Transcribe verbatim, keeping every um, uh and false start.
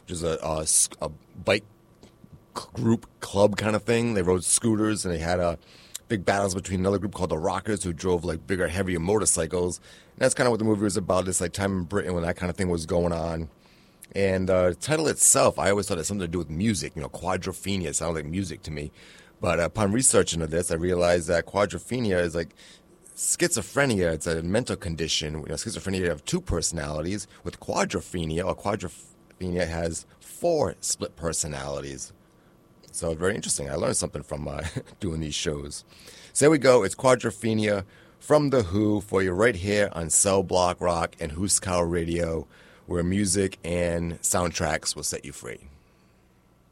which is a, a, a bike group club kind of thing. They rode scooters, and they had a big battles between another group called the Rockers, who drove like bigger, heavier motorcycles. And that's kind of what the movie was about. This like time in Britain when that kind of thing was going on. And uh, the title itself, I always thought it had something to do with music. You know, quadrophenia sounds like music to me. But upon researching into this, I realized that quadrophenia is like schizophrenia. It's a mental condition. You know, schizophrenia, you have two personalities. With quadrophenia, or quadrophenia has four split personalities. So very interesting. I learned something from uh, doing these shows. So there we go. It's Quadrophenia from The Who for you right here on Cell Block Rock and Huskow Radio, where music and soundtracks will set you free.